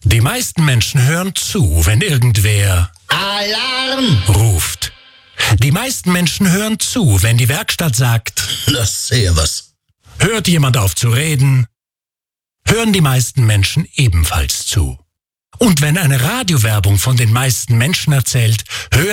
Die meisten Menschen hören zu, wenn irgendwer Alarm ruft. Die meisten Menschen hören zu, wenn die Werkstatt sagt, das sehe was. hört jemand auf zu reden, hören die meisten Menschen ebenfalls zu. Und wenn eine Radiowerbung von den meisten Menschen erzählt, hören